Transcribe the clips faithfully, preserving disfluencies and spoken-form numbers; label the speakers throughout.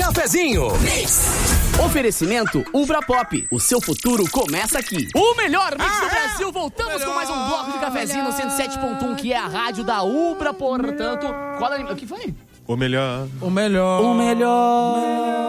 Speaker 1: Cafezinho. Oferecimento Ubra Pop. O seu futuro começa aqui. O melhor mix do Brasil. Voltamos com mais um bloco de cafezinho no cento e sete ponto um, que é a rádio da Ubra, portanto... Qual é... O que foi?
Speaker 2: O melhor.
Speaker 3: O melhor.
Speaker 1: O melhor.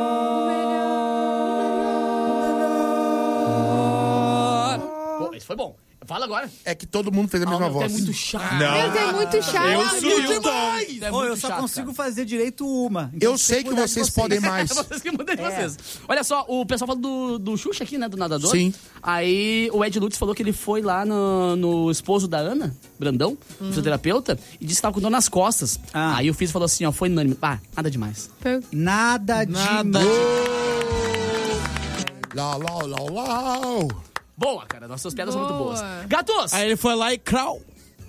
Speaker 1: Pô, esse foi bom. Fala agora.
Speaker 4: É que todo mundo fez a mesma
Speaker 1: Ah,
Speaker 4: voz.
Speaker 1: É muito chato.
Speaker 2: Não.
Speaker 5: Ele é muito chato.
Speaker 2: Eu subi o tom.
Speaker 1: É
Speaker 3: Ô,
Speaker 1: muito
Speaker 3: eu só
Speaker 1: chato,
Speaker 3: consigo
Speaker 1: cara.
Speaker 3: fazer direito uma. Então
Speaker 4: Eu sei que
Speaker 3: cuidar de
Speaker 4: vocês podem mais.
Speaker 1: É vocês que mudam de vocês. Olha só, o pessoal falou do, do Xuxa aqui, né? Do nadador.
Speaker 4: Sim.
Speaker 1: Aí o Ed Lutz falou que ele foi lá no, no esposo da Ana, Brandão, fisioterapeuta, e disse que tava com dor nas costas.
Speaker 3: Ah.
Speaker 1: Aí o Fizio falou assim, ó, foi unânime. Ah, nada demais.
Speaker 3: Nada de...
Speaker 2: Nada.
Speaker 4: Lá, lá, lá, lá.
Speaker 1: Boa, cara. Nossas piadas são muito
Speaker 5: Boa.
Speaker 1: boas. Gatos!
Speaker 3: Aí ele foi lá e crau.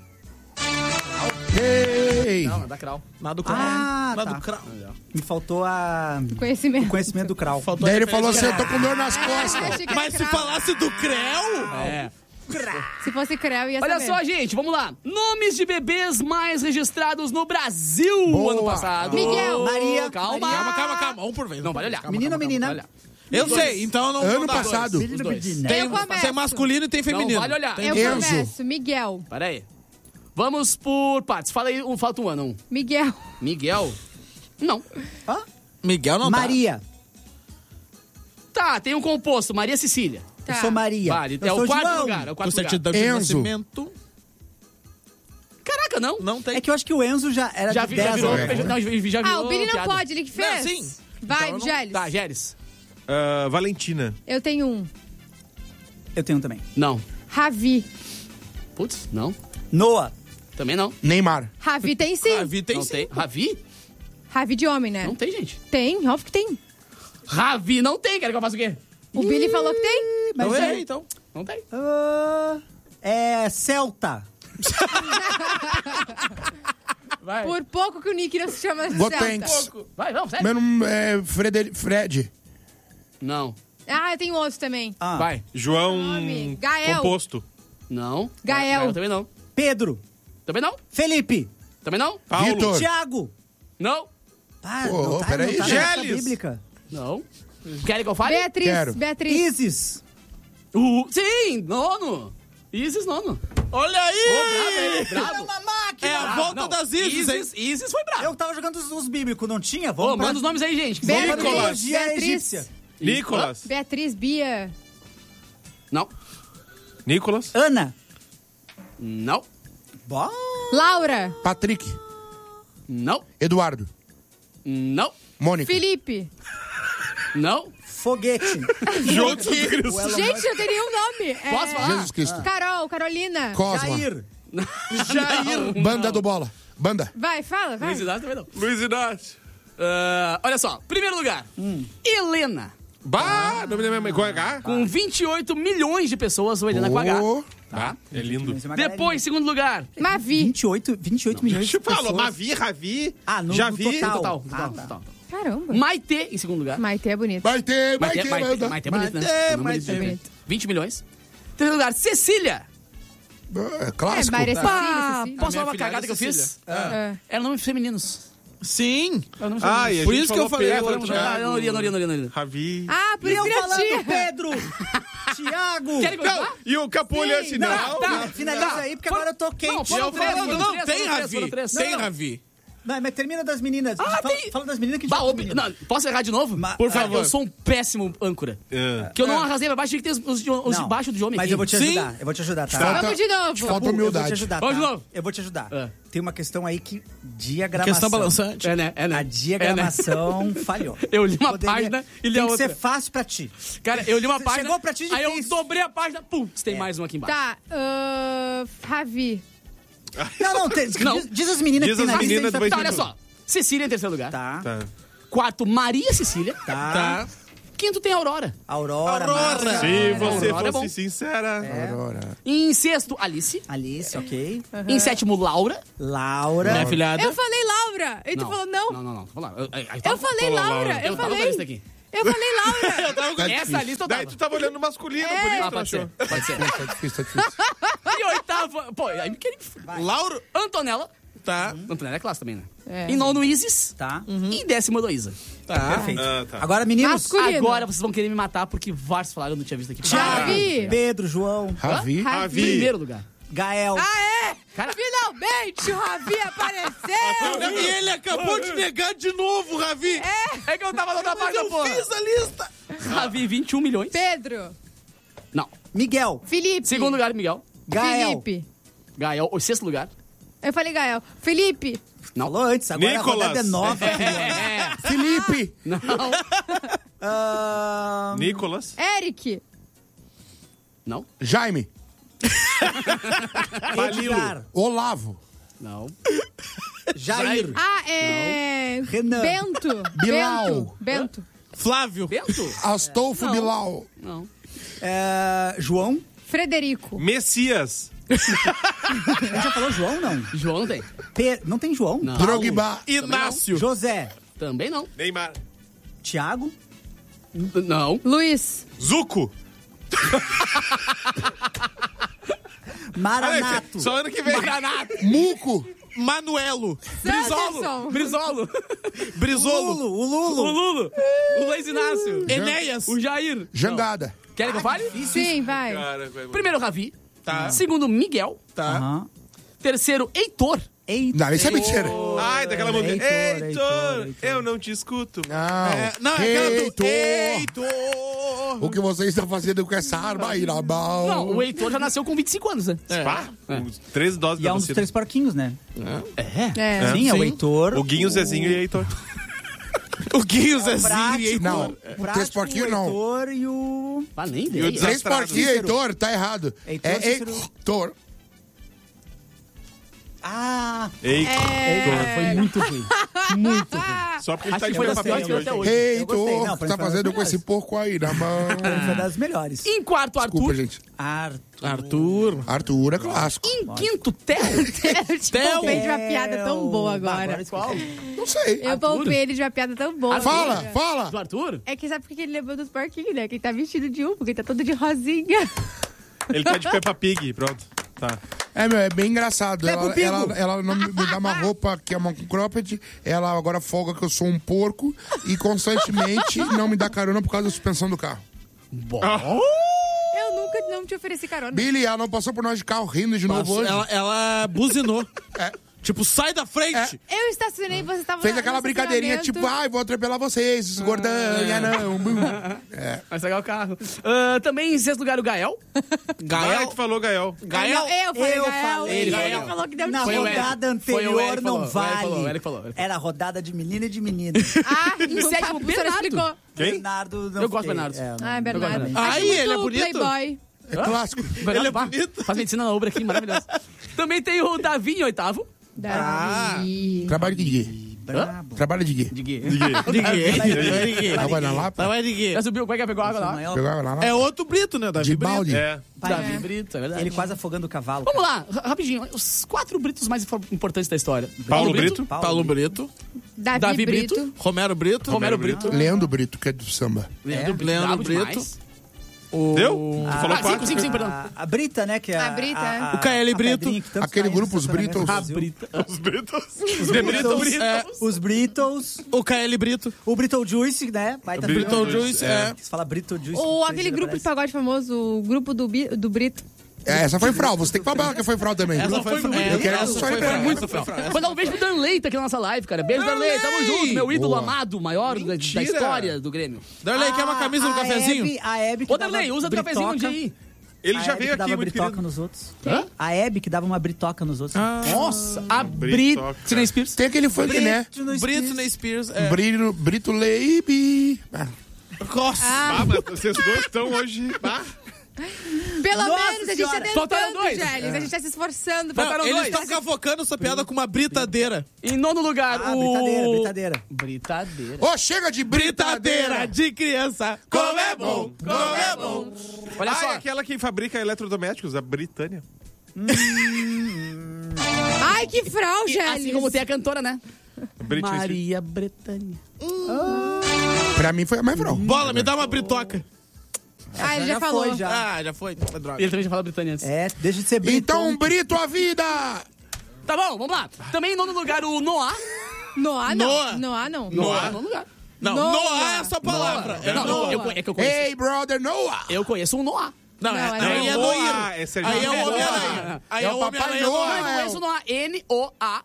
Speaker 4: Ei.
Speaker 1: Não, é da Krau.
Speaker 2: Nada do crau.
Speaker 3: Ah,
Speaker 2: Nada
Speaker 3: tá.
Speaker 2: do crau.
Speaker 3: Me faltou a...
Speaker 5: Conhecimento.
Speaker 3: o conhecimento do crau.
Speaker 4: Daí ele falou assim, eu tô com dor nas costas.
Speaker 5: Achei que
Speaker 2: Mas
Speaker 5: era
Speaker 2: se
Speaker 5: crau.
Speaker 2: falasse do creu...
Speaker 1: É.
Speaker 5: Se fosse creu, ia
Speaker 1: Olha
Speaker 5: saber.
Speaker 1: só, gente, vamos lá. Nomes de bebês mais registrados no Brasil
Speaker 4: Boa.
Speaker 1: ano passado.
Speaker 5: Miguel.
Speaker 3: Maria.
Speaker 1: Calma.
Speaker 3: Maria.
Speaker 2: Calma, calma, calma. Um por vez.
Speaker 1: Não, vale olhar.
Speaker 3: Menino ou
Speaker 1: Calma,
Speaker 3: menina?
Speaker 1: calma, vale olhar.
Speaker 2: Eu sei, então não...
Speaker 4: Ano
Speaker 2: não dá
Speaker 4: passado.
Speaker 2: dois.
Speaker 1: Os dois.
Speaker 2: Tem,
Speaker 5: Eu começo.
Speaker 2: tem masculino e tem feminino.
Speaker 1: Não, vale olhar.
Speaker 2: Tem-
Speaker 5: Eu
Speaker 4: Enzo.
Speaker 5: começo. Miguel.
Speaker 1: Pera aí. Vamos por partes. Fala aí, um, falta um ano. Um.
Speaker 5: Miguel.
Speaker 1: Miguel? Não.
Speaker 3: Hã?
Speaker 2: Miguel não
Speaker 3: Maria.
Speaker 1: Tá, tem um composto. Maria Cecília.
Speaker 5: Tá.
Speaker 3: Eu sou Maria.
Speaker 1: Vale,
Speaker 3: Eu
Speaker 1: é
Speaker 3: sou
Speaker 1: o
Speaker 3: de
Speaker 1: quarto
Speaker 3: mão.
Speaker 1: lugar. É o
Speaker 2: Com
Speaker 1: quarto lugar.
Speaker 2: certidão de
Speaker 4: Enzo.
Speaker 2: nascimento.
Speaker 1: Caraca, não.
Speaker 2: Não tem.
Speaker 3: É que eu acho que o Enzo já era
Speaker 1: Já,
Speaker 3: de
Speaker 1: vi, já
Speaker 3: dez
Speaker 1: virou.
Speaker 3: anos.
Speaker 1: Já, não, já virou
Speaker 5: Ah, o Billy não
Speaker 1: piada.
Speaker 5: pode, ele que fez.
Speaker 2: Não, sim.
Speaker 5: Vai,
Speaker 2: Então, não-
Speaker 5: Gélis.
Speaker 1: Tá, Gélis.
Speaker 2: Ah, Valentina.
Speaker 5: Eu tenho um.
Speaker 3: Eu tenho também.
Speaker 1: Não.
Speaker 5: Ravi.
Speaker 1: Putz, não.
Speaker 3: Noah.
Speaker 1: Também não.
Speaker 4: Neymar.
Speaker 5: Ravi tem sim.
Speaker 2: A Vi tem
Speaker 1: não
Speaker 2: sim.
Speaker 1: tem. Ravi?
Speaker 5: Ravi de homem, né?
Speaker 1: Não tem, gente.
Speaker 5: Tem, óbvio que tem.
Speaker 1: Ravi não tem. Quer que eu faça o quê?
Speaker 5: O Billy falou que tem.
Speaker 3: Mas
Speaker 2: Então
Speaker 3: é...
Speaker 2: é, então.
Speaker 1: Não tem.
Speaker 3: Ah, é Celta.
Speaker 1: Vai.
Speaker 5: Por pouco que o Nick não se chama
Speaker 4: Gotenks.
Speaker 5: Celta.
Speaker 1: Vai, vamos, sério.
Speaker 4: Meu nome é Fred. Fred.
Speaker 1: Não.
Speaker 5: Ah, eu tenho outro também.
Speaker 3: Ah,
Speaker 1: Vai.
Speaker 2: João
Speaker 5: Nome. Gael.
Speaker 2: Composto.
Speaker 1: Não.
Speaker 5: Gael.
Speaker 1: Também não.
Speaker 3: Pedro.
Speaker 1: Também não.
Speaker 3: Felipe.
Speaker 1: Também não.
Speaker 2: Paulo.
Speaker 4: Vitor.
Speaker 3: Tiago.
Speaker 1: Não.
Speaker 3: Ah,
Speaker 4: Pô,
Speaker 3: não tá,
Speaker 4: peraí,
Speaker 3: não tá na lista
Speaker 2: Gélis.
Speaker 3: bíblica.
Speaker 1: Não. Querem que eu fale?
Speaker 5: Beatriz.
Speaker 4: Quero.
Speaker 5: Beatriz.
Speaker 3: Isis.
Speaker 1: Uh, sim, nono. Isis, nono.
Speaker 2: Olha aí!
Speaker 1: Ô, bravo,
Speaker 3: É
Speaker 1: bravo.
Speaker 3: uma máquina.
Speaker 2: É a volta
Speaker 1: Não,
Speaker 2: das Isis, hein?
Speaker 1: Isis, Isis foi bravo.
Speaker 3: Eu tava jogando os, os bíblicos, não tinha?
Speaker 1: Ô,
Speaker 3: Vamos pra-
Speaker 1: manda os nomes aí, gente. que
Speaker 5: Beatriz.
Speaker 1: vamos-
Speaker 2: Nicolas.
Speaker 3: Mitologia
Speaker 5: Beatriz.
Speaker 3: egípcia.
Speaker 2: Nicolas.
Speaker 5: Beatriz, Bia.
Speaker 1: Não.
Speaker 2: Nicolas.
Speaker 3: Ana.
Speaker 1: Não.
Speaker 3: Bom.
Speaker 5: Laura.
Speaker 4: Patrick.
Speaker 1: Não.
Speaker 4: Eduardo.
Speaker 1: Não.
Speaker 4: Mônica.
Speaker 5: Felipe.
Speaker 1: Não.
Speaker 3: Foguete.
Speaker 2: João de Cristo.
Speaker 5: Gente, eu teria um nome. É...
Speaker 1: Posso falar?
Speaker 4: Jesus Cristo.
Speaker 5: Carol, Carolina.
Speaker 4: Cosma.
Speaker 3: Jair.
Speaker 2: Jair.
Speaker 4: Banda do Bola. Banda.
Speaker 5: Vai, fala, vai.
Speaker 1: Luiz Inácio também não.
Speaker 2: Luiz Inácio.
Speaker 1: Ah, olha só. Primeiro lugar. Helena.
Speaker 2: Bah, nome da minha mãe. Qual é H?
Speaker 1: Com vinte e oito milhões de pessoas, o Helena com H.
Speaker 4: Ô,
Speaker 2: Tá. É lindo.
Speaker 1: Depois, segundo lugar.
Speaker 5: Mavi.
Speaker 3: vinte e oito, vinte e oito milhões de
Speaker 2: Deixa eu falar.
Speaker 3: pessoas.
Speaker 2: Mavi, Ravi.
Speaker 3: Ah, no-
Speaker 2: já
Speaker 3: no
Speaker 2: vi.
Speaker 3: total.
Speaker 1: Total.
Speaker 3: Ah,
Speaker 1: total,
Speaker 3: tá.
Speaker 1: total.
Speaker 5: Caramba.
Speaker 1: Maitê, em segundo lugar.
Speaker 5: Maite é bonito.
Speaker 4: vai ter, vai
Speaker 1: Maitê,
Speaker 4: ter,
Speaker 1: Maitê,
Speaker 4: banda.
Speaker 1: Maitê é bonito, né?
Speaker 2: Maitê,
Speaker 1: Nome
Speaker 2: Maitê.
Speaker 1: bonito, né? vinte milhões. Terceiro lugar, Cecília.
Speaker 4: É
Speaker 5: É,
Speaker 4: clássico.
Speaker 5: Maria
Speaker 1: Pá,
Speaker 5: Cecília, Cecília.
Speaker 1: posso falar
Speaker 2: minha
Speaker 1: uma
Speaker 2: filha
Speaker 1: cagada
Speaker 2: era
Speaker 1: que eu
Speaker 2: Cecília.
Speaker 1: fiz?
Speaker 5: É.
Speaker 1: Era nome femininos.
Speaker 2: Sim.
Speaker 1: Eu não
Speaker 2: Ah, e a Por gente isso que eu falou falei.
Speaker 1: É,
Speaker 2: Pedro,
Speaker 1: falamos- ah, não iria, não iria, não iria, não iria.
Speaker 2: Ravi.
Speaker 5: Ah, por
Speaker 3: E
Speaker 5: isso
Speaker 3: eu
Speaker 5: que eu
Speaker 3: falando
Speaker 5: tinha.
Speaker 3: Pedro. Tiago.
Speaker 1: Querem
Speaker 2: Não,
Speaker 1: continuar?
Speaker 2: e o Capulha assim, não.
Speaker 1: Tá, tá.
Speaker 3: Finaliza
Speaker 1: Tá.
Speaker 3: aí, porque
Speaker 1: Foram-
Speaker 3: agora eu tô
Speaker 1: Não,
Speaker 3: quente.
Speaker 2: E
Speaker 1: foram
Speaker 2: eu
Speaker 1: três,
Speaker 2: falando,
Speaker 1: foram
Speaker 2: não,
Speaker 1: três,
Speaker 2: tem
Speaker 1: foram três,
Speaker 2: Ravi.
Speaker 1: foram três.
Speaker 2: Tem
Speaker 1: Não, não.
Speaker 2: Ravi.
Speaker 3: Não, mas termina das meninas.
Speaker 1: Ah,
Speaker 3: fala,
Speaker 1: tem-
Speaker 3: fala das meninas que a gente
Speaker 1: Bah,
Speaker 3: fala
Speaker 1: ob-
Speaker 3: das
Speaker 1: não,
Speaker 3: meninas.
Speaker 1: posso errar de novo?
Speaker 3: Ma-
Speaker 2: Por
Speaker 3: é,
Speaker 2: favor.
Speaker 1: Eu sou um péssimo âncora.
Speaker 2: É.
Speaker 1: Que eu não arrasei pra baixo, tinha que ter os, os, de- os de
Speaker 3: Não,
Speaker 1: baixo do de homem
Speaker 3: Mas
Speaker 1: aqui.
Speaker 3: eu vou te
Speaker 2: Sim.
Speaker 3: ajudar. Eu vou te ajudar, tá?
Speaker 4: Falta-
Speaker 5: Vamos de novo.
Speaker 4: Falta
Speaker 3: Capu, eu vou
Speaker 4: humildade.
Speaker 3: te ajudar,
Speaker 1: Vamos
Speaker 3: tá?
Speaker 1: de novo.
Speaker 3: Eu vou te ajudar.
Speaker 1: É.
Speaker 3: Tem uma questão aí que diagramação.
Speaker 2: Questão balançante.
Speaker 1: É, né? É, né?
Speaker 3: A diagramação falhou.
Speaker 1: Eu li uma
Speaker 3: Poderia-
Speaker 1: página e li a
Speaker 3: Tem que
Speaker 1: outra.
Speaker 3: ser fácil pra ti.
Speaker 1: Cara, eu li uma
Speaker 3: Você
Speaker 1: página,
Speaker 3: chegou pra ti
Speaker 1: aí eu
Speaker 3: difícil.
Speaker 1: dobrei a página, pum, tem
Speaker 3: É.
Speaker 1: mais uma aqui embaixo.
Speaker 5: Tá, ah, Ravi.
Speaker 3: Não, não, tem,
Speaker 1: Não.
Speaker 3: Diz, diz as meninas
Speaker 2: Diz
Speaker 3: que tem
Speaker 2: as
Speaker 3: na lista.
Speaker 2: meninas,
Speaker 3: a gente
Speaker 2: depois
Speaker 1: Tá,
Speaker 3: vai-
Speaker 1: olha só. Cecília em terceiro lugar.
Speaker 3: Tá,
Speaker 2: Tá.
Speaker 1: Quarto, Maria Cecília.
Speaker 3: tá.
Speaker 2: Tá.
Speaker 1: Quinto tem Aurora.
Speaker 3: Aurora,
Speaker 2: Aurora.
Speaker 3: Márcia.
Speaker 2: Se você
Speaker 1: Aurora é bom.
Speaker 2: fosse sincera.
Speaker 4: Aurora.
Speaker 1: Em sexto, Alice.
Speaker 3: Alice, ok.
Speaker 1: Em sétimo, Laura.
Speaker 3: Laura.
Speaker 2: Minha filhada.
Speaker 5: Eu falei Laura. Ele falou não.
Speaker 1: Não, não, não. Tô falando. Eu, eu, eu,
Speaker 5: Eu
Speaker 1: tava-
Speaker 5: falei
Speaker 2: falou
Speaker 5: Laura.
Speaker 2: Laura.
Speaker 5: Eu
Speaker 1: Eu tava com a
Speaker 5: falei.
Speaker 1: lista aqui.
Speaker 5: Eu falei Laura.
Speaker 4: Tá
Speaker 1: Essa
Speaker 4: difícil.
Speaker 1: lista eu
Speaker 2: Daí
Speaker 1: tava.
Speaker 2: tu tava olhando masculino, por isso
Speaker 1: Ah,
Speaker 2: tu
Speaker 1: pode
Speaker 2: achou.
Speaker 1: ser. Pode ser.
Speaker 4: Tá difícil, tá difícil.
Speaker 1: E oitavo, pô, aí me queria...
Speaker 2: Lauro.
Speaker 1: Antonella.
Speaker 2: Tá.
Speaker 1: Antonella é classe também, né?
Speaker 5: É.
Speaker 1: Em nono, Isis.
Speaker 3: Tá.
Speaker 1: E em décimo, Heloísa.
Speaker 6: Tá.
Speaker 3: Perfeito.
Speaker 2: Ah, tá.
Speaker 3: Agora, meninos.
Speaker 5: Masculino.
Speaker 1: Agora vocês vão querer me matar porque vários falaram, eu não tinha visto aqui.
Speaker 5: Ravi.
Speaker 3: Pedro, João,
Speaker 4: Ravi.
Speaker 2: Ravi.
Speaker 1: Primeiro lugar.
Speaker 3: Gael.
Speaker 5: Ah, é?
Speaker 1: Cara-
Speaker 5: Finalmente o Ravi apareceu!
Speaker 6: E ele acabou de negar de novo, Ravi.
Speaker 1: É que eu tava na outra
Speaker 6: Mas
Speaker 1: página,
Speaker 6: eu
Speaker 1: porra.
Speaker 6: fiz a lista.
Speaker 1: Ravi, vinte e um milhões.
Speaker 5: Pedro.
Speaker 1: Não.
Speaker 3: Miguel.
Speaker 5: Felipe.
Speaker 1: Segundo lugar, Miguel.
Speaker 3: Gael.
Speaker 5: Felipe.
Speaker 1: Gael, o sexto lugar.
Speaker 5: Eu falei Gael. Felipe.
Speaker 1: Não.
Speaker 3: Falou antes, agora
Speaker 2: Nicolas.
Speaker 3: a rodada é nova.
Speaker 1: É.
Speaker 4: Felipe.
Speaker 1: Não.
Speaker 3: Ah,
Speaker 2: Nicolas.
Speaker 5: Eric.
Speaker 1: Não.
Speaker 4: Jaime.
Speaker 3: Edgar.
Speaker 4: Olavo.
Speaker 1: Não.
Speaker 3: Jair.
Speaker 5: Ah, é...
Speaker 3: Renan.
Speaker 5: Bento.
Speaker 4: Bilal.
Speaker 5: Bento. Bento.
Speaker 6: Flávio.
Speaker 1: Bento?
Speaker 4: Astolfo
Speaker 1: Não.
Speaker 4: Bilal.
Speaker 1: Não.
Speaker 3: É, João.
Speaker 5: Frederico.
Speaker 2: Messias.
Speaker 3: A gente já falou João, não?
Speaker 1: João não tem.
Speaker 3: Pe- Não tem João?
Speaker 1: Não.
Speaker 4: Drogba.
Speaker 6: Inácio.
Speaker 3: José.
Speaker 1: Também não.
Speaker 2: Neymar.
Speaker 3: Tiago.
Speaker 1: Não.
Speaker 5: Luiz.
Speaker 2: Zuco.
Speaker 3: Maranato.
Speaker 2: Só ano que vem.
Speaker 4: Muco.
Speaker 6: Manuelo.
Speaker 5: Sanderson.
Speaker 1: Brizolo.
Speaker 6: Brizolo.
Speaker 3: Lulo. O
Speaker 1: O
Speaker 3: Lulo.
Speaker 1: Lulo. O Luiz Inácio.
Speaker 6: Enéas.
Speaker 1: O Jair.
Speaker 4: Jangada.
Speaker 1: Querem que eu fale?
Speaker 5: Sim, vai.
Speaker 2: Cara, vai-
Speaker 1: Primeiro, Ravi.
Speaker 6: Tá.
Speaker 1: Segundo, Miguel.
Speaker 6: Tá.
Speaker 3: Aham.
Speaker 1: Terceiro, Heitor.
Speaker 3: Eita.
Speaker 4: Não, isso é mentira.
Speaker 2: Ai, daquela música.
Speaker 3: Heitor,
Speaker 2: Heitor,
Speaker 3: Heitor, Heitor.
Speaker 2: eu não te escuto.
Speaker 4: Não.
Speaker 6: É, não, é aquela do...
Speaker 4: Heitor.
Speaker 6: Heitor.
Speaker 4: O que vocês estão fazendo com essa arma aí na mão?
Speaker 1: Não, o Heitor já nasceu com vinte e cinco anos, né?
Speaker 2: Pá, uns três doses
Speaker 3: E
Speaker 2: da
Speaker 3: é um dos
Speaker 2: vacina.
Speaker 3: três porquinhos, né?
Speaker 1: É.
Speaker 5: É.
Speaker 3: Sim, é o
Speaker 6: Sim.
Speaker 3: Heitor.
Speaker 2: O Guinho, o Zezinho e o Heitor.
Speaker 6: O Guinho, Zezinho
Speaker 3: Prático,
Speaker 6: e Heitor.
Speaker 4: Não,
Speaker 3: o
Speaker 4: três
Speaker 3: Prático,
Speaker 4: porquinhos
Speaker 3: o
Speaker 4: não.
Speaker 3: Heitor e o...
Speaker 1: Ah, nem
Speaker 2: E o
Speaker 1: ideia.
Speaker 2: desa-
Speaker 4: Três
Speaker 2: Desastrado.
Speaker 4: porquinhos, Heitor, tá errado.
Speaker 3: Heitor,
Speaker 4: é
Speaker 3: Cícero.
Speaker 4: Heitor.
Speaker 3: Ah,
Speaker 2: Heitor.
Speaker 1: Cara, foi muito ruim. Muito ruim.
Speaker 2: Só porque ele
Speaker 1: Acho
Speaker 2: tá
Speaker 1: que
Speaker 2: de
Speaker 1: foi
Speaker 2: Peppa
Speaker 1: das piores
Speaker 2: Pig
Speaker 1: que eu
Speaker 2: hoje.
Speaker 1: até hoje.
Speaker 3: Eu gostei,
Speaker 4: Heitor,
Speaker 3: não, pra
Speaker 4: tá
Speaker 3: mim foi
Speaker 4: fazendo
Speaker 3: das
Speaker 4: com esse
Speaker 3: melhores.
Speaker 4: porco aí na mão.
Speaker 3: foi das melhores.
Speaker 1: Em quarto,
Speaker 4: Desculpa,
Speaker 1: Arthur.
Speaker 4: gente.
Speaker 3: Arthur.
Speaker 6: Arthur.
Speaker 4: Arthur é clássico.
Speaker 1: Em quinto, Theo.
Speaker 5: Eu poupei de uma piada tão boa agora.
Speaker 1: Qual?
Speaker 4: Não sei.
Speaker 5: Eu poupei ele de uma piada tão boa.
Speaker 4: Fala, fala.
Speaker 1: Do Arthur?
Speaker 5: É que sabe por que ele lembrou dos porquinhos, né? Que ele tá vestido de um, porque ele tá todo de rosinha.
Speaker 2: Ele tá de Peppa Pig, pronto. Tá.
Speaker 4: É, meu, é bem engraçado.
Speaker 3: Pega o
Speaker 4: Ela,
Speaker 3: pingo.
Speaker 4: ela, ela não me dá uma roupa que é uma cropped, ela agora folga que eu sou um porco e constantemente não me dá carona por causa da suspensão do carro.
Speaker 1: Bom.
Speaker 5: Eu nunca não te ofereci carona.
Speaker 4: Billy, ela não passou por nós de carro rindo de novo
Speaker 6: Passou-
Speaker 4: hoje.
Speaker 6: ela, ela buzinou.
Speaker 4: É.
Speaker 6: Tipo, sai da frente.
Speaker 5: Eu estacionei e você tava
Speaker 4: Fez
Speaker 5: na-
Speaker 4: aquela
Speaker 5: no
Speaker 4: brincadeirinha,
Speaker 5: estacionamento.
Speaker 4: tipo, ai, vou atropelar vocês, esses gordãozinha, não. Bum. É.
Speaker 1: Vai estragar o carro. Ah, também em sexto lugar, o Gael.
Speaker 2: Ai,
Speaker 6: Gael.
Speaker 2: tu falou, Gael.
Speaker 5: Ah,
Speaker 6: Gael.
Speaker 5: não, eu falei,
Speaker 3: Eu
Speaker 5: Gael,
Speaker 3: falei.
Speaker 5: e
Speaker 1: Ele
Speaker 5: ele
Speaker 1: falou.
Speaker 5: falou que deu
Speaker 3: Na
Speaker 1: Foi o Eric.
Speaker 3: rodada
Speaker 1: Foi o
Speaker 3: anterior
Speaker 1: Eric
Speaker 3: não
Speaker 1: falou, o Eric
Speaker 3: vale.
Speaker 1: falou, o Eric falou, o Eric falou.
Speaker 3: Era rodada de menino e de menina.
Speaker 5: Ah,
Speaker 1: Em
Speaker 5: então
Speaker 1: sétimo,
Speaker 5: tá, o senhor
Speaker 1: Bernardo.
Speaker 5: explicou.
Speaker 2: Quem?
Speaker 3: Bernardo não
Speaker 1: Eu gosto do
Speaker 3: fiquei.
Speaker 1: Bernardo.
Speaker 3: É,
Speaker 5: Ah, é
Speaker 1: Eu
Speaker 5: Bernardo.
Speaker 1: gosto
Speaker 5: Acho
Speaker 6: Ai,
Speaker 5: muito
Speaker 6: ele é bonito?
Speaker 5: Playboy.
Speaker 4: É clássico.
Speaker 1: Bernardo,
Speaker 6: Ele é
Speaker 1: vá,
Speaker 6: bonito.
Speaker 1: Faz medicina na obra aqui, maravilhoso. Também tem o Davi em oitavo.
Speaker 5: Davi.
Speaker 4: Trabalho de quê?
Speaker 3: brabo.
Speaker 4: Trabalho de quê?
Speaker 1: De quê?
Speaker 4: Água na Lapa?
Speaker 6: Vai de quê?
Speaker 1: Já subiu? Como é que pegou água lá?
Speaker 3: Maior-
Speaker 4: Pegou água na Lapa?
Speaker 6: É outro Brito, né? Davi
Speaker 4: De
Speaker 6: Brito.
Speaker 4: balde?
Speaker 2: É.
Speaker 1: Davi
Speaker 3: É.
Speaker 1: Brito, é verdade.
Speaker 3: Ele quase afogando o cavalo.
Speaker 1: Vamos lá, ra- rapidinho. Os quatro Britos mais infor- importantes da história.
Speaker 2: Paulo Brito.
Speaker 3: Paulo
Speaker 6: Paulo Brito.
Speaker 5: Davi,
Speaker 1: Davi
Speaker 5: Brito.
Speaker 1: Brito.
Speaker 6: Romero Brito.
Speaker 1: Romero Brito.
Speaker 4: Leandro Brito, que é do samba.
Speaker 1: Leandro Brito.
Speaker 6: Leandro
Speaker 1: bravo
Speaker 6: Brito.
Speaker 1: demais.
Speaker 6: O...
Speaker 2: Deu? Tu falou
Speaker 1: Ah, cinco,
Speaker 2: quatro?
Speaker 1: cinco, cinco, perdão.
Speaker 3: A, a Brita, né? Que é
Speaker 5: A Brita, é.
Speaker 6: O K L
Speaker 3: a
Speaker 6: Brito.
Speaker 3: pedrinha que tanto
Speaker 4: Aquele
Speaker 3: tá aí no
Speaker 4: grupo, os
Speaker 3: estacionamento do
Speaker 4: Britos.
Speaker 1: A
Speaker 3: Brasil.
Speaker 1: Brita.
Speaker 2: Os Britos.
Speaker 3: Os Britos.
Speaker 6: É.
Speaker 3: Os Britos.
Speaker 6: O K L Brito.
Speaker 3: O Brito Juice, né? Baita
Speaker 2: Brito
Speaker 3: nome.
Speaker 6: Juice, é.
Speaker 3: Quis falar Brito Juice.
Speaker 5: Ou
Speaker 3: que
Speaker 5: aquele
Speaker 3: vocês
Speaker 5: grupo de
Speaker 3: aparecem.
Speaker 5: pagode famoso, o grupo do, Bi- do Brito.
Speaker 4: É, essa foi frau. Você tem que falar que foi frau também.
Speaker 6: Essa foi
Speaker 1: foi
Speaker 6: é,
Speaker 4: Eu quero
Speaker 6: essa
Speaker 4: essa
Speaker 6: foi
Speaker 4: história
Speaker 6: frau,
Speaker 4: muito
Speaker 6: essa foi frau.
Speaker 1: Vou dar um beijo pro Danley, tá aqui na nossa live, cara. Beijo, Danley. Tamo junto. Meu ídolo
Speaker 4: Boa.
Speaker 1: amado, maior da, da
Speaker 6: Mentira.
Speaker 1: história do Grêmio.
Speaker 6: Darley, quer uma camisa do
Speaker 3: A
Speaker 6: cafezinho?
Speaker 3: Hebe- a Hebe que
Speaker 1: Ô,
Speaker 3: dava
Speaker 1: Danley, usa do
Speaker 3: britoca.
Speaker 1: cafezinho um dia aí.
Speaker 2: Ele
Speaker 3: A
Speaker 2: já
Speaker 3: Hebe
Speaker 2: veio
Speaker 3: que
Speaker 2: aqui,
Speaker 3: dava
Speaker 2: muito
Speaker 3: britoca
Speaker 2: querido.
Speaker 3: nos outros.
Speaker 1: Hã?
Speaker 3: A Hebe que dava uma britoca nos outros.
Speaker 1: Nossa, a
Speaker 2: Britoca.
Speaker 1: Britney Spears.
Speaker 4: Tem aquele funk, né?
Speaker 6: Britney Spears. É.
Speaker 4: Brito, Brito Leibe. Ah,
Speaker 6: Nossa.
Speaker 2: Ah, mas vocês dois estão hoje... Ah,
Speaker 5: Pelo
Speaker 3: Nossa
Speaker 5: menos a gente tá
Speaker 3: Senhora.
Speaker 1: Faltaram
Speaker 5: tentando,
Speaker 1: dois.
Speaker 5: Gélis. A gente tá se esforçando. pra-
Speaker 6: Não,
Speaker 1: Faltaram
Speaker 6: eles
Speaker 1: dois.
Speaker 6: estão cavocando essa piada com uma britadeira.
Speaker 1: Em nono lugar,
Speaker 3: Ah,
Speaker 1: o...
Speaker 3: britadeira, britadeira.
Speaker 1: Britadeira.
Speaker 4: Ô, chega de
Speaker 6: Britadeira
Speaker 4: britadeira.
Speaker 6: de criança. Como é bom, como é bom.
Speaker 1: Olha
Speaker 2: ah,
Speaker 1: só.
Speaker 2: é aquela que fabrica eletrodomésticos, a Britânia.
Speaker 5: Ai, que frau,
Speaker 1: E
Speaker 5: Gélis.
Speaker 1: assim como tem a cantora, né?
Speaker 2: Britney Spears.
Speaker 1: Maria Bretânia.
Speaker 4: Pra mim foi a mais frau.
Speaker 6: Bola, me dá uma britoca.
Speaker 5: Ah, ele já, falou.
Speaker 3: foi, já.
Speaker 6: Ah, já foi. Mas droga.
Speaker 1: Ele também já falou Britânia antes.
Speaker 3: É, deixa de ser Brito.
Speaker 4: Então, Brito a vida!
Speaker 1: Tá bom, vamos lá. Também em nono lugar, o Noah.
Speaker 5: Noah
Speaker 6: Noah.
Speaker 5: não. Noah não.
Speaker 6: Noah.
Speaker 1: Não, lugar.
Speaker 6: Não,
Speaker 5: Noah.
Speaker 6: Noah é essa palavra. É
Speaker 1: Não,
Speaker 6: Noah.
Speaker 1: eu, é que eu conheço.
Speaker 4: Hey, brother Noah!
Speaker 1: Eu conheço um Noah.
Speaker 6: Não,
Speaker 5: Não,
Speaker 6: é,
Speaker 5: é
Speaker 6: aí é
Speaker 2: Noah,
Speaker 6: Noir.
Speaker 2: esse é
Speaker 6: Aí é o
Speaker 2: Noah.
Speaker 6: Homem-Aranha. Aí
Speaker 4: É
Speaker 6: é
Speaker 4: o
Speaker 6: o
Speaker 4: Papai
Speaker 6: Homem-Aranha
Speaker 4: Noah.
Speaker 6: Noah.
Speaker 1: Eu conheço o Noah. N O A.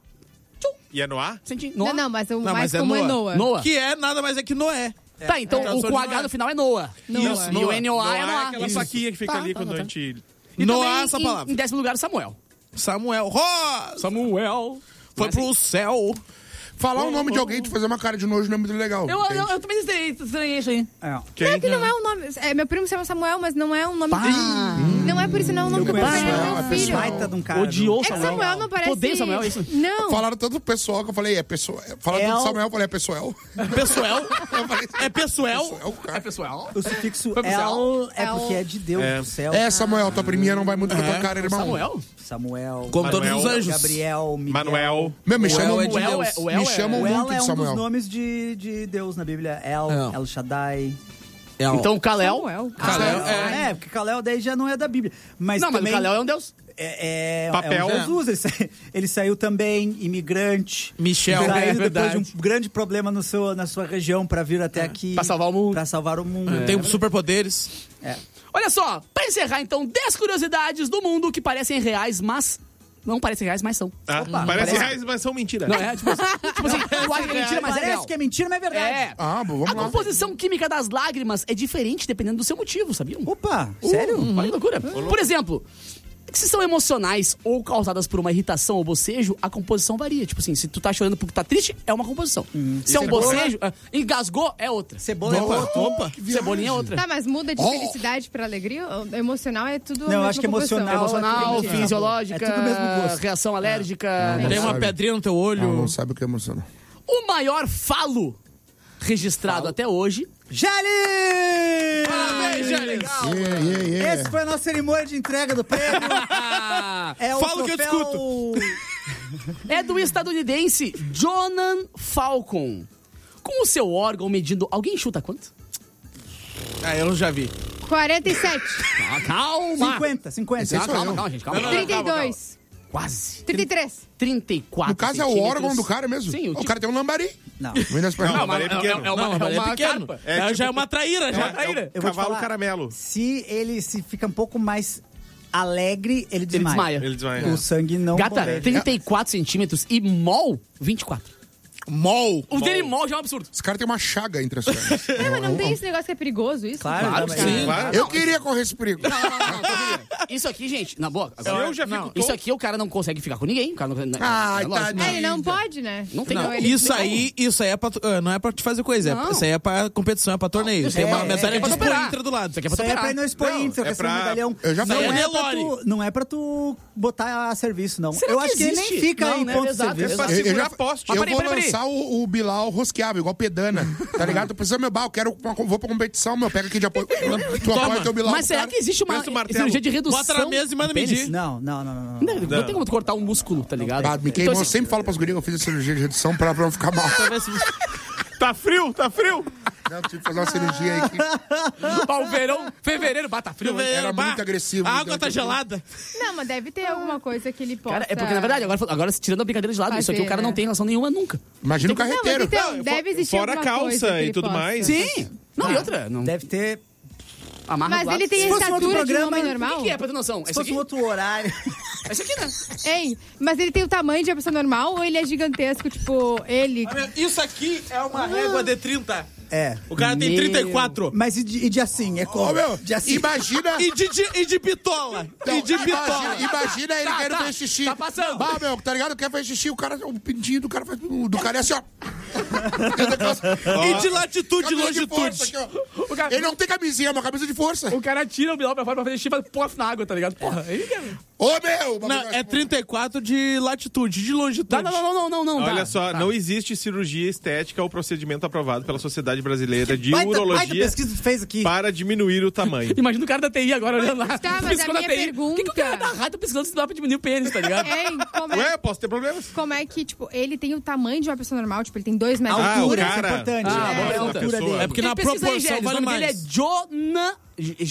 Speaker 2: E é no ar?
Speaker 1: Senti.
Speaker 5: Não,
Speaker 1: Noah.
Speaker 5: não, mas o
Speaker 6: Não,
Speaker 5: mais
Speaker 6: mas é
Speaker 5: comum é
Speaker 6: Noah.
Speaker 5: Noah.
Speaker 1: Noah.
Speaker 6: Que é nada mais é que Noé.
Speaker 1: Tá, então
Speaker 6: É,
Speaker 1: o
Speaker 6: só
Speaker 1: com
Speaker 6: de
Speaker 1: H
Speaker 6: Noah.
Speaker 1: no final é Noah.
Speaker 5: Noah.
Speaker 6: Isso,
Speaker 1: E o
Speaker 6: Noah.
Speaker 1: N O A é
Speaker 2: Noah é
Speaker 1: Noah.
Speaker 2: aquela
Speaker 1: Isso.
Speaker 2: faquinha que fica
Speaker 1: Tá,
Speaker 2: ali
Speaker 1: tá,
Speaker 2: quando
Speaker 1: tá,
Speaker 2: a
Speaker 1: tá.
Speaker 2: gente...
Speaker 1: E
Speaker 6: Noah,
Speaker 1: também,
Speaker 6: essa
Speaker 1: em-
Speaker 6: palavra.
Speaker 1: Em décimo lugar, Samuel.
Speaker 6: Samuel. Rosa.
Speaker 1: Samuel.
Speaker 6: Foi pro céu.
Speaker 4: Falar o nome de alguém e te fazer uma cara de nojo não é muito legal.
Speaker 1: Eu, eu,
Speaker 4: entende?
Speaker 1: eu também estranhei, estranhei isso aí.
Speaker 3: É.
Speaker 2: Quem?
Speaker 5: Não, que não é um nome. É, meu primo se chama Samuel, mas não é um nome. Não é por isso, não é um nome que eu
Speaker 3: conheço
Speaker 5: prefiro
Speaker 3: Samuel,
Speaker 5: meu
Speaker 3: é
Speaker 5: filho.
Speaker 3: baita de um cara.
Speaker 1: Odiou
Speaker 5: É que
Speaker 1: Samuel.
Speaker 5: Samuel não parece.
Speaker 1: Odeio Samuel, é isso?
Speaker 5: Não.
Speaker 4: Falaram tanto do pessoal que eu falei, é pessoal. Falaram
Speaker 3: El-
Speaker 4: do Samuel, eu falei, é pessoal.
Speaker 6: Pessoel.
Speaker 4: Eu falei,
Speaker 6: É pessoel.
Speaker 4: pessoal, cara.
Speaker 1: É pessoal.
Speaker 3: O sufixo
Speaker 1: Foi pro
Speaker 3: El é
Speaker 5: El.
Speaker 3: porque é de Deus
Speaker 2: É.
Speaker 3: do céu.
Speaker 4: É, Samuel, tua priminha não vai muito com a tua cara, irmão.
Speaker 1: Samuel?
Speaker 3: Samuel,
Speaker 6: Como todos
Speaker 2: Manuel.
Speaker 6: os anjos.
Speaker 3: Gabriel, Miguel.
Speaker 2: Manuel.
Speaker 4: Meu, me
Speaker 6: O
Speaker 4: chamam,
Speaker 6: El é de
Speaker 1: O El
Speaker 6: Deus.
Speaker 1: é- o El
Speaker 4: me
Speaker 1: é-
Speaker 4: chamam
Speaker 3: O El
Speaker 4: muito
Speaker 3: é
Speaker 4: de
Speaker 3: um
Speaker 4: Samuel.
Speaker 3: dos nomes de, de Deus na Bíblia. El,
Speaker 6: É.
Speaker 3: El Shaddai.
Speaker 6: É o-
Speaker 1: Então, Kalel.
Speaker 5: Samuel.
Speaker 6: Kalel,
Speaker 3: Ah,
Speaker 6: é.
Speaker 3: é, porque Kalel daí já não é da Bíblia. Mas
Speaker 1: Não, mas o
Speaker 3: também
Speaker 1: Kalel é um deus.
Speaker 3: é, é,
Speaker 2: Papel.
Speaker 3: é um Jesus. Ele, sa- ele saiu também imigrante.
Speaker 6: Michel.
Speaker 3: Saiu
Speaker 6: É
Speaker 3: depois
Speaker 6: verdade.
Speaker 3: de um grande problema no seu, na sua região pra vir até aqui.
Speaker 1: Pra salvar o mundo.
Speaker 3: Pra salvar o mundo.
Speaker 6: Tem superpoderes.
Speaker 3: É.
Speaker 1: Olha só, pra encerrar então, dez curiosidades do mundo que parecem reais, mas não parecem reais, mas são.
Speaker 2: Ah,
Speaker 3: Opa,
Speaker 2: parece
Speaker 3: parece-
Speaker 2: reais, mas são mentira.
Speaker 1: Não é? Tipo assim, tipo assim eu acho que é mentira, mas é
Speaker 3: Parece
Speaker 1: real.
Speaker 3: que é mentira, mas é verdade.
Speaker 1: É.
Speaker 4: Ah, bom,
Speaker 1: A
Speaker 4: vamos lá.
Speaker 1: composição química das lágrimas é diferente dependendo do seu motivo, sabiam?
Speaker 3: Opa, sério?
Speaker 1: Uh, Olha que loucura. Por exemplo, se são emocionais ou causadas por uma irritação ou bocejo, a composição varia. Tipo assim, se tu tá chorando porque tá triste, é uma composição. Se é um
Speaker 3: Cebola?
Speaker 1: bocejo, ah, engasgou, é outra.
Speaker 3: Cebola é
Speaker 4: Opa,
Speaker 3: outro.
Speaker 4: opa, que viagem.
Speaker 1: Cebolinha é outra.
Speaker 5: Tá, mas muda de
Speaker 4: Oh.
Speaker 5: felicidade pra alegria? O emocional é tudo. a
Speaker 3: Não, eu
Speaker 5: mesma
Speaker 3: acho que
Speaker 5: composição.
Speaker 3: emocional-
Speaker 1: Emocional,
Speaker 3: é tudo-
Speaker 1: fisiológica,
Speaker 3: é tudo o mesmo gosto.
Speaker 1: reação alérgica.
Speaker 6: Tem uma
Speaker 4: sabe.
Speaker 6: pedrinha no teu
Speaker 4: Não,
Speaker 6: olho.
Speaker 4: não sabe o que é emocional.
Speaker 1: O maior falo registrado até hoje.
Speaker 3: Gelli!
Speaker 6: Parabéns, Gelli.
Speaker 4: Yeah, yeah, yeah.
Speaker 3: Essa foi a nossa cerimônia de entrega do prêmio. É o
Speaker 6: Fala que eu
Speaker 3: troféu...
Speaker 1: É do estadunidense Jonan Falcon. Com o seu órgão medindo. Alguém chuta quanto?
Speaker 6: Ah, eu já vi.
Speaker 5: quarenta e sete.
Speaker 1: Ah, calma!
Speaker 3: cinquenta, cinquenta.
Speaker 4: Esse é
Speaker 1: Ah,
Speaker 4: sou
Speaker 1: calma,
Speaker 4: eu.
Speaker 1: calma, gente, calma.
Speaker 6: Não, não, não.
Speaker 5: trinta e dois.
Speaker 1: Quase.
Speaker 5: trinta e três.
Speaker 1: trinta e quatro.
Speaker 4: No caso é o
Speaker 1: centímetros.
Speaker 4: órgão do cara mesmo.
Speaker 1: Sim, o
Speaker 4: o,
Speaker 1: tipo-
Speaker 4: cara tem um lambari.
Speaker 3: Não.
Speaker 4: Vem das pernas.
Speaker 1: Não, mas
Speaker 2: é
Speaker 1: é,
Speaker 2: pequeno.
Speaker 1: é, é uma,
Speaker 6: Não, mas
Speaker 1: é uma
Speaker 6: é pequeno.
Speaker 1: carpa.
Speaker 2: É
Speaker 6: É,
Speaker 2: tipo-
Speaker 6: já é uma traíra, já.
Speaker 2: É, é o
Speaker 3: Eu vou te
Speaker 2: cavalo
Speaker 3: falar.
Speaker 2: caramelo.
Speaker 3: Se ele se fica um pouco mais alegre, ele
Speaker 1: Ele
Speaker 3: desmaia.
Speaker 1: desmaia.
Speaker 2: Ele desmaia.
Speaker 3: O sangue não
Speaker 1: Gata,
Speaker 3: bombeia.
Speaker 1: trinta e quatro centímetros e mol, vinte e quatro.
Speaker 6: Mol.
Speaker 1: O dele mol já é um absurdo.
Speaker 4: Esse cara tem uma chaga entre as pernas.
Speaker 5: Não, mas não tem esse negócio que é perigoso, isso?
Speaker 3: Claro,
Speaker 1: Claro
Speaker 3: não,
Speaker 1: que
Speaker 3: mas-
Speaker 1: sim.
Speaker 2: Claro.
Speaker 4: Eu queria correr esse perigo.
Speaker 1: Não, não, não, não, não. Isso aqui, gente, na boa. agora-
Speaker 2: Eu já fico
Speaker 1: não,
Speaker 2: tonto.
Speaker 1: Isso aqui o cara não consegue ficar com ninguém. O cara não, não,
Speaker 4: Ai,
Speaker 1: é lógico.
Speaker 4: tadinho.
Speaker 5: É, ele não pode, né?
Speaker 1: Não tem
Speaker 6: Não,
Speaker 1: como.
Speaker 6: isso aí, isso aí é pra, tu- ah, não é pra te fazer coisa, é-
Speaker 1: Não.
Speaker 6: isso aí é pra competição, é pra torneio. Tem
Speaker 3: é,
Speaker 6: uma
Speaker 3: é,
Speaker 6: medalha
Speaker 3: é
Speaker 6: de
Speaker 3: pra
Speaker 6: Expo
Speaker 1: operar.
Speaker 6: Inter do lado.
Speaker 1: Isso aqui é pra
Speaker 3: Isso aí é pra ir
Speaker 1: operar.
Speaker 3: no Expo
Speaker 2: Não,
Speaker 3: Inter,
Speaker 2: é
Speaker 3: receber
Speaker 2: pra-
Speaker 3: um medalhão.
Speaker 4: Eu já
Speaker 3: não,
Speaker 4: falei.
Speaker 3: é
Speaker 6: É
Speaker 3: pra
Speaker 6: Lore.
Speaker 3: tu, não é pra tu botar a serviço, não.
Speaker 1: Será
Speaker 3: eu
Speaker 1: que
Speaker 3: acho que ele nem
Speaker 1: existe?
Speaker 3: fica
Speaker 1: Não,
Speaker 3: em
Speaker 1: né?
Speaker 3: ponto de
Speaker 1: Exato,
Speaker 3: serviço.
Speaker 2: é pra
Speaker 4: Eu, eu
Speaker 2: segurar
Speaker 4: já,
Speaker 2: poste.
Speaker 4: eu
Speaker 1: Mas peraí,
Speaker 4: vou
Speaker 1: peraí,
Speaker 4: lançar o, o Bilal rosqueável, igual pedana, tá ligado? Tô precisando, meu bar, eu quero uma, vou pra competição, meu, pega aqui de apoio. Tu apoia teu Bilal.
Speaker 1: Mas será
Speaker 4: cara.
Speaker 1: que existe uma
Speaker 2: Pensa o martelo.
Speaker 1: cirurgia de redução?
Speaker 6: Bota na mesa e manda
Speaker 1: do pênis?
Speaker 6: medir.
Speaker 3: Não, não, não, não. não.
Speaker 1: Não, não tem como tu cortar um músculo, tá ligado?
Speaker 4: Ah, me queimou.
Speaker 1: Então,
Speaker 4: Eu
Speaker 1: assim,
Speaker 4: sempre falo pras gurias que eu fiz a cirurgia de redução pra, pra não ficar mal.
Speaker 2: Tá frio, tá frio.
Speaker 4: Não, tive que fazer uma cirurgia aí que
Speaker 1: Pá, o verão, fevereiro, bata frio. hein?
Speaker 4: era
Speaker 6: Bah,
Speaker 4: muito agressivo.
Speaker 6: A água
Speaker 4: Então,
Speaker 6: tá gelada.
Speaker 5: Não, mas deve ter alguma coisa que ele possa...
Speaker 1: Cara, é porque, na verdade, agora, agora tirando a brincadeira de lado, isso aqui o
Speaker 5: Fazer,
Speaker 1: cara não
Speaker 5: né?
Speaker 1: tem relação nenhuma nunca.
Speaker 4: Imagina o
Speaker 5: Não, mas
Speaker 4: carreteiro.
Speaker 5: então,
Speaker 2: Não,
Speaker 5: deve existir
Speaker 2: fora a
Speaker 5: alguma
Speaker 2: calça
Speaker 5: coisa que
Speaker 2: e
Speaker 5: ele
Speaker 2: tudo
Speaker 5: possa.
Speaker 2: mais.
Speaker 1: Sim. Não, e outra, não.
Speaker 3: Deve ter...
Speaker 1: Amarra
Speaker 5: Mas
Speaker 1: do lado.
Speaker 5: ele tem
Speaker 3: Se
Speaker 5: a
Speaker 3: fosse um outro
Speaker 5: estatura de um
Speaker 3: programa,
Speaker 5: homem
Speaker 3: o
Speaker 1: O
Speaker 5: normal?
Speaker 1: que, que é, pra ter noção?
Speaker 3: Se
Speaker 1: Esse
Speaker 3: fosse
Speaker 1: aqui?
Speaker 3: um outro horário...
Speaker 1: Esse aqui, né?
Speaker 5: Hein? Mas ele tem o tamanho de uma pessoa normal ou ele é gigantesco, tipo, ele...
Speaker 6: Isso aqui é uma régua de trinta.
Speaker 3: É.
Speaker 6: O cara tem
Speaker 1: Meu.
Speaker 6: trinta e quatro.
Speaker 3: Mas e de, e de assim? É como?
Speaker 4: Ô, meu,
Speaker 3: de assim.
Speaker 4: imagina...
Speaker 6: E de, de- e de pitola.
Speaker 4: Não,
Speaker 6: E de
Speaker 4: imagina,
Speaker 6: pitola.
Speaker 4: imagina ele
Speaker 1: Tá,
Speaker 4: querendo
Speaker 1: tá,
Speaker 4: fazer xixi.
Speaker 1: tá passando.
Speaker 4: Bah, meu, tá ligado? Quer fazer xixi, o cara, o pintinho do cara faz. Do cara é assim, ó.
Speaker 6: E de latitude e
Speaker 4: Camisa de força
Speaker 6: longitude.
Speaker 4: aqui, ó.
Speaker 1: O cara,
Speaker 4: Ele não tem camisinha, é uma camisa de força.
Speaker 1: o cara tira o bilhão pra fora pra fazer xixi e faz pof na água, tá ligado? Porra, ele quer...
Speaker 4: Ô, meu!
Speaker 6: Não, é trinta e quatro de latitude, de longitude.
Speaker 1: Não, não, não, não, não, não.
Speaker 2: Olha
Speaker 1: tá,
Speaker 2: só,
Speaker 1: tá.
Speaker 2: não existe cirurgia estética ou procedimento aprovado pela Sociedade Brasileira de
Speaker 3: Baita, baita
Speaker 2: Urologia
Speaker 3: pesquisa que tu fez aqui.
Speaker 2: para diminuir o tamanho.
Speaker 1: Imagina o cara da T I agora olhando lá.
Speaker 5: Tá, mas a
Speaker 1: pesquisando
Speaker 5: minha
Speaker 1: T I. Por que, que o cara
Speaker 5: pergunta-
Speaker 1: da rádio tá pesquisando se dá pra diminuir o pênis, tá ligado?
Speaker 5: Hein? Como é,
Speaker 2: Ué, posso ter problemas?
Speaker 5: como é que, tipo, ele tem o tamanho de uma pessoa normal? Tipo, ele tem dois metros.
Speaker 2: Ah, o
Speaker 3: Altura,
Speaker 2: cara.
Speaker 3: isso é importante.
Speaker 1: Ah,
Speaker 3: é,
Speaker 1: boa
Speaker 3: a
Speaker 1: pergunta.
Speaker 3: altura
Speaker 2: Pessoa.
Speaker 3: dele.
Speaker 6: É porque
Speaker 1: Ele
Speaker 6: na
Speaker 1: pesquisa aí,
Speaker 6: proporção
Speaker 1: Gélis,
Speaker 6: vale
Speaker 1: o nome dele é
Speaker 6: mais.
Speaker 1: Jonan...